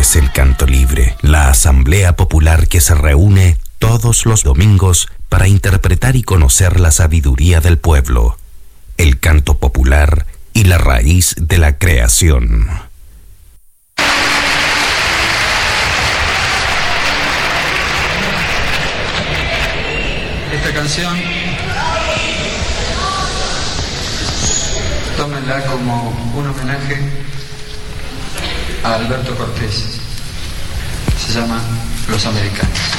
es el Canto Libre, la asamblea popular que se reúne todos los domingos para interpretar y conocer la sabiduría del pueblo, el canto popular y la raíz de la creación. Esta canción, tómenla como un homenaje a Alberto Cortés. Se llama Los Americanos.